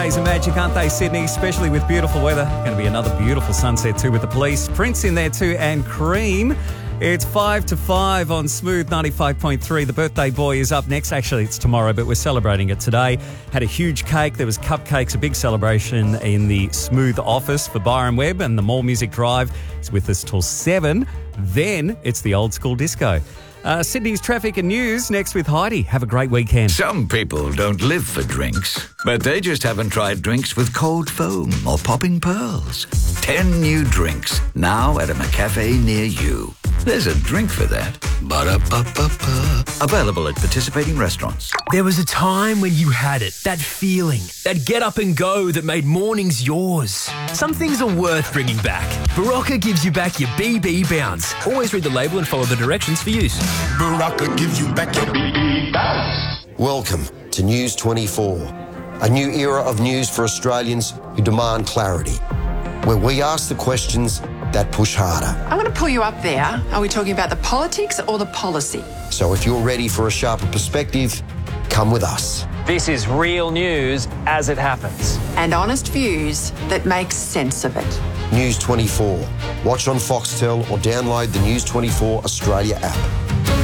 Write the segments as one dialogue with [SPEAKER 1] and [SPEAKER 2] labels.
[SPEAKER 1] days of magic, aren't they, Sydney? Especially with beautiful weather. Going to be another beautiful sunset too with the Police. Prince in there too, and Cream. It's 5 to 5 on Smooth 95.3. The birthday boy is up next. Actually, it's tomorrow, but we're celebrating it today. Had a huge cake. There was cupcakes, a big celebration in the Smooth office for Byron Webb, and the Mall Music Drive is with us till 7. Then it's the old school disco. Sydney's traffic and news next with Heidi. Have a great weekend.
[SPEAKER 2] Some people don't live for drinks, but they just haven't tried drinks with cold foam or popping pearls. 10 new drinks now at a McCafe near you. There's a drink for that. Ba-da-ba-ba-ba. Available at participating restaurants.
[SPEAKER 3] There was a time when you had it, that feeling, that get up and go that made mornings yours. Some things are worth bringing back. Barocca gives you back your BB bounce. Always read the label and follow the directions for use.
[SPEAKER 4] Barocca gives you back your BB bounce.
[SPEAKER 5] Welcome to News 24, a new era of news for Australians who demand clarity, where we ask the questions that push harder.
[SPEAKER 6] I'm going to pull you up there. Are we talking about the politics or the policy?
[SPEAKER 5] So if you're ready for a sharper perspective, come with us.
[SPEAKER 7] This is real news as it happens.
[SPEAKER 6] And honest views that make sense of it.
[SPEAKER 5] News 24. Watch on Foxtel or download the News 24 Australia app.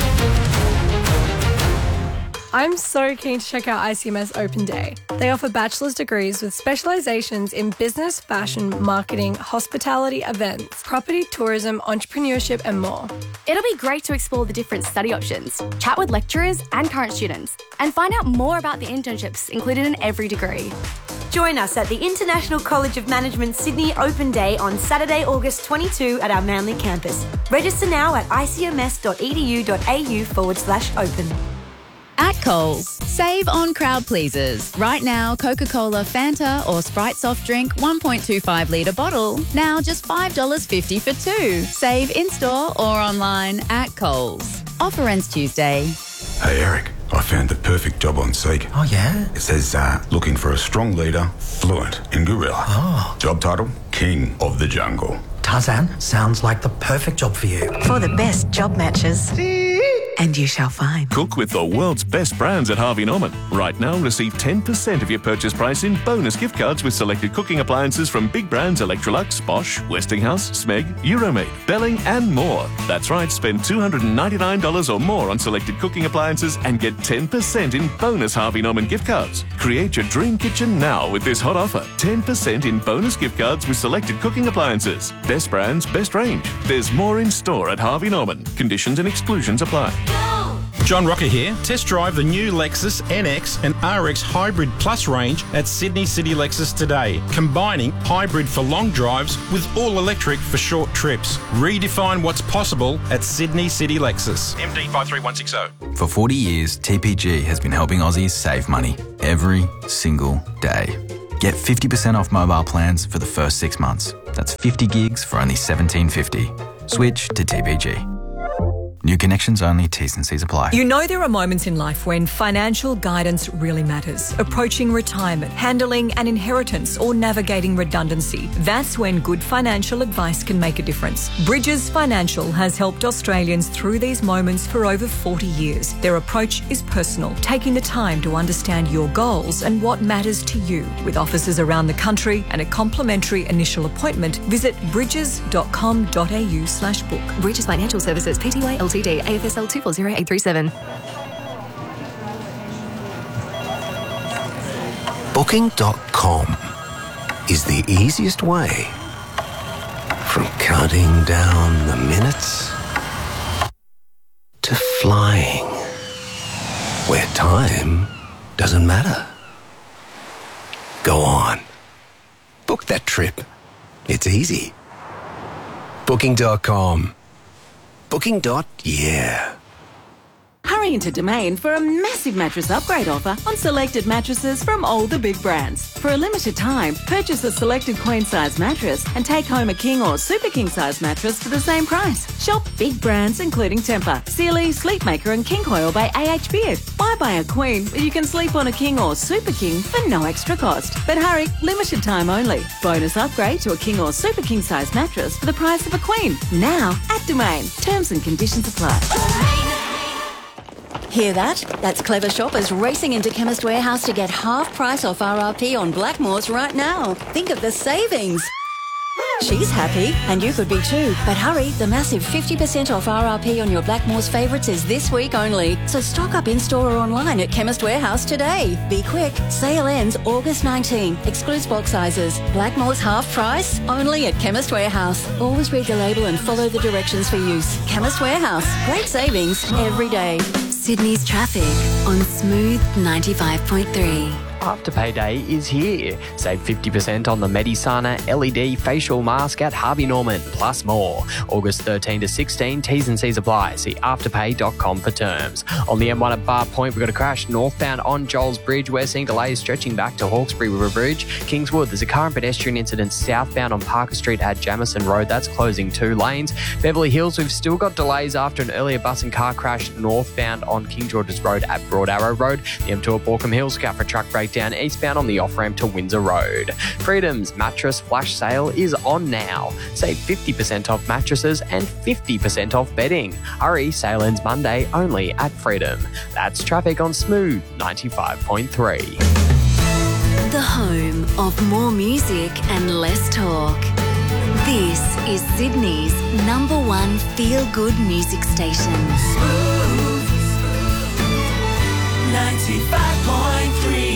[SPEAKER 8] I'm so keen to check out ICMS Open Day. They offer bachelor's degrees with specialisations in business, fashion, marketing, hospitality, events, property, tourism, entrepreneurship and more.
[SPEAKER 9] It'll be great to explore the different study options, chat with lecturers and current students, and find out more about the internships included in every degree.
[SPEAKER 10] Join us at the International College of Management Sydney Open Day on Saturday, August 22 at our Manly campus. Register now at icms.edu.au/open.
[SPEAKER 11] At Coles, save on crowd pleasers. Right now, Coca-Cola, Fanta or Sprite soft drink 1.25 litre bottle, now just $5.50 for 2. Save in-store or online at Coles. Offer ends Tuesday.
[SPEAKER 4] Hey, Eric, I found the perfect job on Seek.
[SPEAKER 12] Oh, yeah?
[SPEAKER 4] It says, looking for a strong leader, fluent in gorilla.
[SPEAKER 12] Oh.
[SPEAKER 4] Job title, King of the Jungle.
[SPEAKER 12] Tarzan, sounds like the perfect job for you.
[SPEAKER 13] For the best job matches. And you shall find.
[SPEAKER 14] Cook with the world's best brands at Harvey Norman. Right now, receive 10% of your purchase price in bonus gift cards with selected cooking appliances from big brands Electrolux, Bosch, Westinghouse, Smeg, Euromaid, Belling and more. That's right, spend $299 or more on selected cooking appliances and get 10% in bonus Harvey Norman gift cards. Create your dream kitchen now with this hot offer. 10% in bonus gift cards with selected cooking appliances. Best brands, best range. There's more in store at Harvey Norman. Conditions and exclusions apply.
[SPEAKER 15] John Rocker here. Test drive the new Lexus NX and RX Hybrid Plus range at Sydney City Lexus today, combining hybrid for long drives with all-electric for short trips. Redefine what's possible at Sydney City Lexus. MD 53160.
[SPEAKER 16] For 40 years, TPG has been helping Aussies save money every single day. Get 50% off mobile plans for the first 6 months. That's 50 gigs for only $17.50. Switch to TPG. New connections only, T's and C's apply.
[SPEAKER 17] You know there are moments in life when financial guidance really matters. Approaching retirement, handling an inheritance or navigating redundancy. That's when good financial advice can make a difference. Bridges Financial has helped Australians through these moments for over 40 years. Their approach is personal, taking the time to understand your goals and what matters to you. With offices around the country and a complimentary initial appointment, visit bridges.com.au/book.
[SPEAKER 18] Bridges Financial Services, Pty Ltd, AFSL 240837.
[SPEAKER 19] Booking.com is the easiest way from counting down the minutes to flying, where time doesn't matter. Go on. Book that trip. It's easy. Booking.com. Booking.yeah.
[SPEAKER 20] Hurry into Domain for a massive mattress upgrade offer on selected mattresses from all the big brands. For a limited time, purchase a selected queen-size mattress and take home a king or super king-size mattress for the same price. Shop big brands including Tempur, Sealy, Sleepmaker and King Coil by AH Beard. Why buy a queen when you can sleep on a king or super king for no extra cost? But hurry, limited time only. Bonus upgrade to a king or super king-size mattress for the price of a queen. Now at Domain. Terms and conditions apply.
[SPEAKER 21] Hear that? That's clever shoppers racing into Chemist Warehouse to get half price off RRP on Blackmores right now. Think of the savings. She's happy, and you could be too. But hurry, the massive 50% off RRP on your Blackmores favourites is this week only. So stock up in-store or online at Chemist Warehouse today. Be quick. Sale ends August 19. Excludes bulk sizes. Blackmores half price, only at Chemist Warehouse. Always read the label and follow the directions for use. Chemist Warehouse. Great savings every day.
[SPEAKER 18] Sydney's traffic on Smooth 95.3.
[SPEAKER 22] Afterpay Day is here. Save 50% on the Medisana LED facial mask at Harvey Norman, plus more. August 13 to 16, T's and C's apply. See afterpay.com for terms. On the M1 at Bar Point, we've got a crash northbound on Joel's Bridge. We're seeing delays stretching back to Hawkesbury River Bridge. Kingswood, there's a car and pedestrian incident southbound on Parker Street at Jamison Road. That's closing 2 lanes. Beverly Hills, we've still got delays after an earlier bus and car crash northbound on King George's Road at Broad Arrow Road. The M2 at Borkham Hills, scout for truck breakdown eastbound on the off-ramp to Windsor Road. Freedom's mattress flash sale is on now. Save 50% off mattresses and 50% off bedding. Hurry, sale ends Monday only at Freedom. That's traffic on Smooth 95.3.
[SPEAKER 18] The home of more music and less talk. This is Sydney's #1 feel-good music station.
[SPEAKER 23] Smooth 95.3.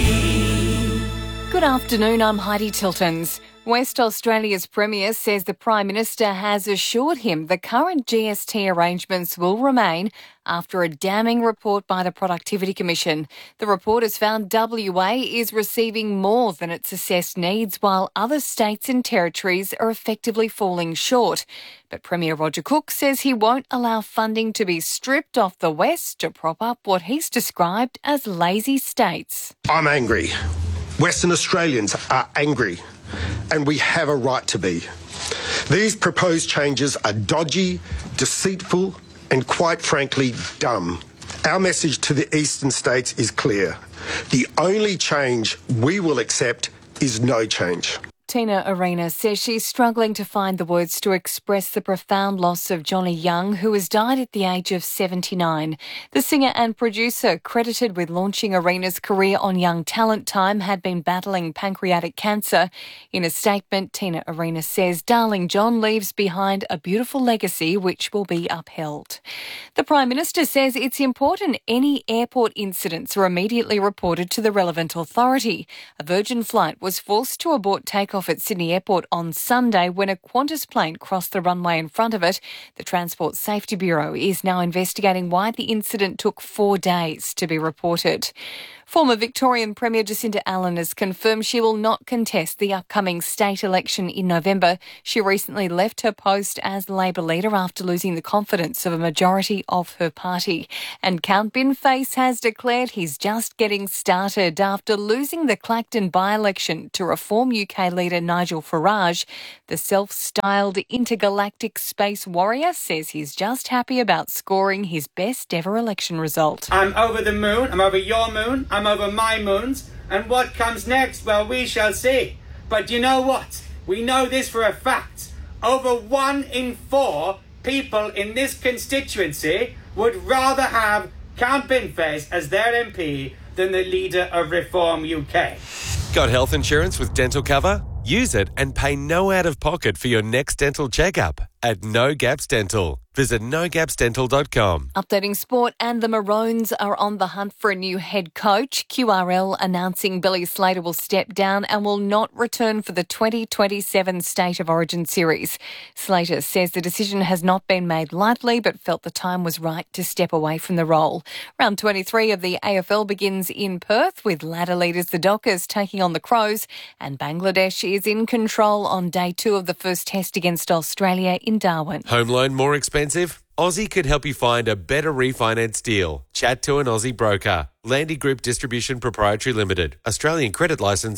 [SPEAKER 24] Good afternoon, I'm Heidi Tiltons. West Australia's Premier says the Prime Minister has assured him the current GST arrangements will remain after a damning report by the Productivity Commission. The report has found WA is receiving more than its assessed needs, while other states and territories are effectively falling short. But Premier Roger Cook says he won't allow funding to be stripped off the West to prop up what he's described as lazy states.
[SPEAKER 25] I'm angry. Western Australians are angry, and we have a right to be. These proposed changes are dodgy, deceitful, and quite frankly, dumb. Our message to the eastern states is clear. The only change we will accept is no change.
[SPEAKER 24] Tina Arena says she's struggling to find the words to express the profound loss of Johnny Young, who has died at the age of 79. The singer and producer, credited with launching Arena's career on Young Talent Time, had been battling pancreatic cancer. In a statement, Tina Arena says Darling John leaves behind a beautiful legacy which will be upheld. The Prime Minister says it's important any airport incidents are immediately reported to the relevant authority. A Virgin flight was forced to abort takeoff at Sydney Airport on Sunday when a Qantas plane crossed the runway in front of it. The Transport Safety Bureau is now investigating why the incident took 4 days to be reported. Former Victorian Premier Jacinta Allen has confirmed she will not contest the upcoming state election in November. She recently left her post as Labor leader after losing the confidence of a majority of her party. And Count Binface has declared he's just getting started after losing the Clacton by-election to Reform UK leader Nigel Farage. The self-styled intergalactic space warrior says he's just happy about scoring his best ever election result.
[SPEAKER 26] I'm over the moon, I'm over your moon, I'm over my moons, and what comes next, well, we shall see. But you know what? We know this for a fact. Over 1 in 4 people in this constituency would rather have Count Binface as their MP than the leader of Reform UK.
[SPEAKER 27] Got health insurance with dental cover? Use it and pay no out-of-pocket for your next dental checkup at No Gaps Dental. Visit nogapsdental.com.
[SPEAKER 24] Updating sport, and the Maroons are on the hunt for a new head coach. QRL announcing Billy Slater will step down and will not return for the 2027 State of Origin series. Slater says the decision has not been made lightly, but felt the time was right to step away from the role. Round 23 of the AFL begins in Perth, with ladder leaders the Dockers taking on the Crows, and Bangladesh is in control on day 2 of the first test against Australia in Darwin.
[SPEAKER 27] Home loan more expensive? Aussie could help you find a better refinance deal. Chat to an Aussie broker. Landy Group Distribution Proprietary Limited. Australian credit licence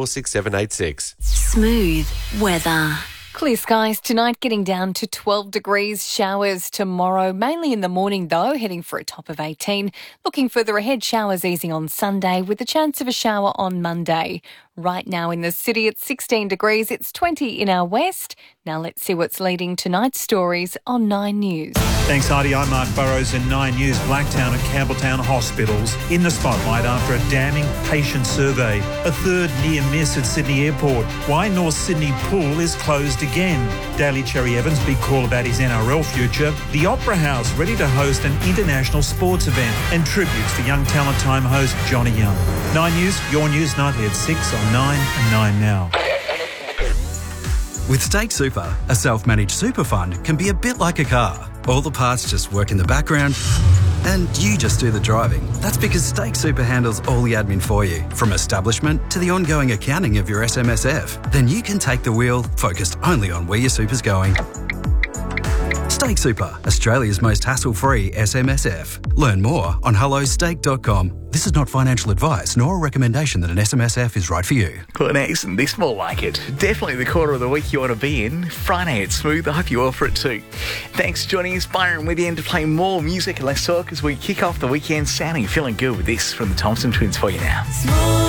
[SPEAKER 27] 246786.
[SPEAKER 18] Smooth weather.
[SPEAKER 24] Clear skies tonight, getting down to 12 degrees. Showers tomorrow, mainly in the morning though, heading for a top of 18. Looking further ahead, showers easing on Sunday with the chance of a shower on Monday. Right now in the city, it's 16 degrees. It's 20 in our west. Now let's see what's leading tonight's stories on 9 News.
[SPEAKER 1] Thanks, Heidi. I'm Mark Burrows in 9 News. Blacktown and Campbelltown hospitals in the spotlight after a damning patient survey. A third near miss at Sydney Airport. Why North Sydney Pool is closed again. Daly Cherry Evans' big call about his NRL future. The Opera House ready to host an international sports event. And tributes to young Talent Time host Johnny Young. 9 News, your news nightly at 6 on 9 and 9 Now.
[SPEAKER 2] With Stake Super, a self-managed super fund can be a bit like a car. All the parts just work in the background and you just do the driving. That's because Stake Super handles all the admin for you, from establishment to the ongoing accounting of your SMSF. Then you can take the wheel, focused only on where your super's going. Stake Super, Australia's most hassle-free SMSF. Learn more on hellostake.com. This is not financial advice, nor a recommendation that an SMSF is right for you.
[SPEAKER 3] Well, isn't this more like it? Definitely the quarter of the week you want to be in. Friday at Smooth. I hope you're all for it too. Thanks for joining us, Byron, with you to play more music and less talk as we kick off the weekend sounding feeling good with this from the Thompson Twins for you now.